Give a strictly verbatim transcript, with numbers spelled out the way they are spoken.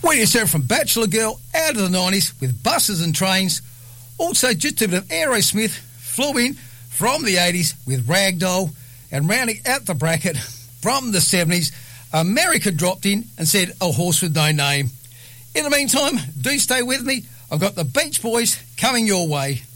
What do you say from Bachelor Girl out of the nineties with buses and trains? Also just a bit of Aerosmith flew in from the eighties with Ragdoll, and rounding out the bracket from the seventies, America dropped in and said A Horse With No Name. In the meantime, do stay with me. I've got the Beach Boys coming your way.